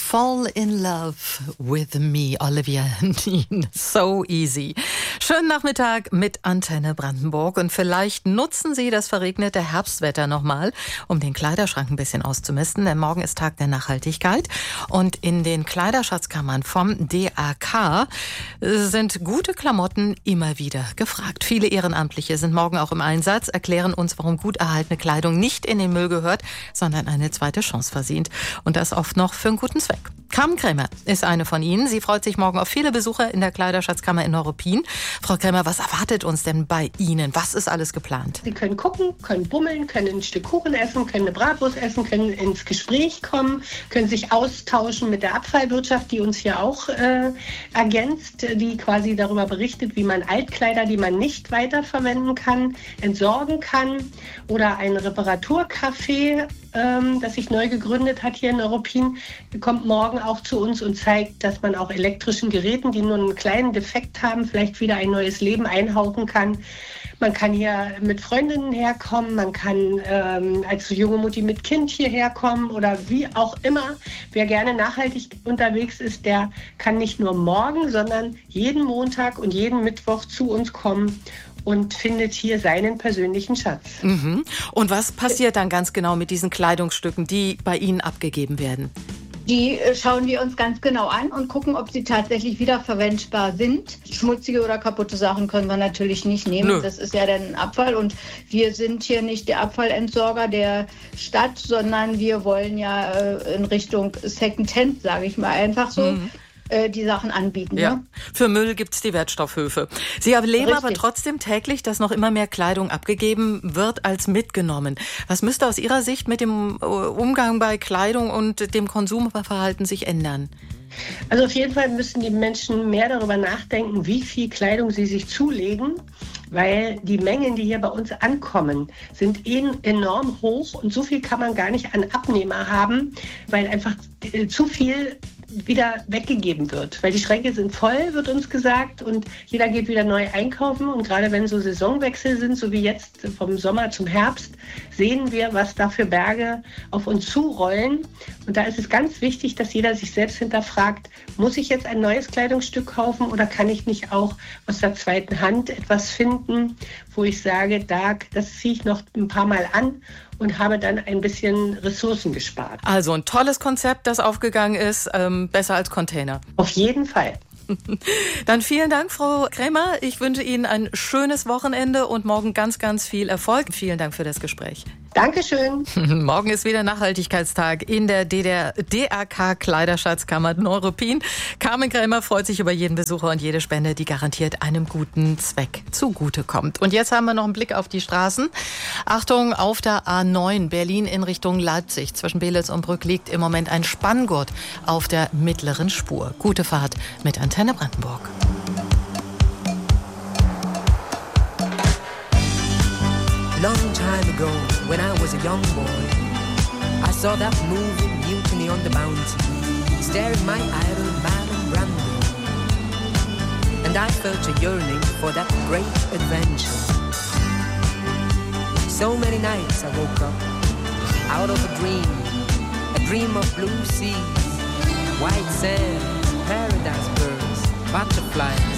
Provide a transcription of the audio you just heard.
Fall in love with me, Olivia Dean. So easy. Schönen Nachmittag mit Antenne Brandenburg und vielleicht nutzen Sie das verregnete Herbstwetter nochmal, um den Kleiderschrank ein bisschen auszumisten, denn morgen ist Tag der Nachhaltigkeit und in den Kleiderschatzkammern vom DAK sind gute Klamotten immer wieder gefragt. Viele Ehrenamtliche sind morgen auch im Einsatz, erklären uns, warum gut erhaltene Kleidung nicht in den Müll gehört, sondern eine zweite Chance verdient. Und das oft noch für einen guten Zweck. Carmen Krämer ist eine von Ihnen. Sie freut sich morgen auf viele Besucher in der Kleiderschatzkammer in Neuruppin. Frau Krämer, was erwartet uns denn bei Ihnen? Was ist alles geplant? Sie können gucken, können bummeln, können ein Stück Kuchen essen, können eine Bratwurst essen, können ins Gespräch kommen, können sich austauschen mit der Abfallwirtschaft, die uns hier auch ergänzt, die quasi darüber berichtet, wie man Altkleider, die man nicht weiterverwenden kann, entsorgen kann. Oder ein Reparaturcafé, das sich neu gegründet hat hier in Neuruppin, kommt morgen auch zu uns und zeigt, dass man auch elektrischen Geräten, die nur einen kleinen Defekt haben, vielleicht wieder ein neues Leben einhauchen kann. Man kann hier mit Freundinnen herkommen, man kann als junge Mutti mit Kind hierher kommen oder wie auch immer. Wer gerne nachhaltig unterwegs ist, der kann nicht nur morgen, sondern jeden Montag und jeden Mittwoch zu uns kommen und findet hier seinen persönlichen Schatz. Mhm. Und was passiert dann ganz genau mit diesen Kleidungsstücken, die bei Ihnen abgegeben werden? Die schauen wir uns ganz genau an und gucken, ob sie tatsächlich wiederverwendbar sind. Schmutzige oder kaputte Sachen können wir natürlich nicht nehmen. Nö. Das ist ja dann Abfall und wir sind hier nicht der Abfallentsorger der Stadt, sondern wir wollen ja in Richtung Secondhand, sage ich mal einfach so. Die Sachen anbieten. Ja. Ne? Für Müll gibt's die Wertstoffhöfe. Sie erleben aber trotzdem täglich, dass noch immer mehr Kleidung abgegeben wird als mitgenommen. Was müsste aus Ihrer Sicht mit dem Umgang bei Kleidung und dem Konsumverhalten sich ändern? Also auf jeden Fall müssen die Menschen mehr darüber nachdenken, wie viel Kleidung sie sich zulegen, weil die Mengen, die hier bei uns ankommen, sind enorm hoch und so viel kann man gar nicht an Abnehmer haben, weil einfach zu viel wieder weggegeben wird, weil die Schränke sind voll, wird uns gesagt, und jeder geht wieder neu einkaufen und gerade wenn so Saisonwechsel sind, so wie jetzt vom Sommer zum Herbst, sehen wir, was da für Berge auf uns zurollen und da ist es ganz wichtig, dass jeder sich selbst hinterfragt, muss ich jetzt ein neues Kleidungsstück kaufen oder kann ich nicht auch aus der zweiten Hand etwas finden, wo ich sage, das ziehe ich noch ein paar Mal an und habe dann ein bisschen Ressourcen gespart. Also ein tolles Konzept, das aufgegangen ist, besser als Container. Auf jeden Fall. Dann vielen Dank, Frau Krämer. Ich wünsche Ihnen ein schönes Wochenende und morgen ganz, ganz viel Erfolg. Vielen Dank für das Gespräch. Dankeschön. Morgen ist wieder Nachhaltigkeitstag in der DAK Kleiderschatzkammer Neuruppin. Carmen Krämer freut sich über jeden Besucher und jede Spende, die garantiert einem guten Zweck zugutekommt. Und jetzt haben wir noch einen Blick auf die Straßen. Achtung, auf der A9 Berlin in Richtung Leipzig. Zwischen Belitz und Brück liegt im Moment ein Spanngurt auf der mittleren Spur. Gute Fahrt mit Antenne Brandenburg. Long time ago, when I was a young boy, I saw that moving mutiny on the bounty, staring my idol Marlon Brando, and I felt a yearning for that great adventure. So many nights I woke up out of a dream of blue seas, white sand, paradise birds, butterflies,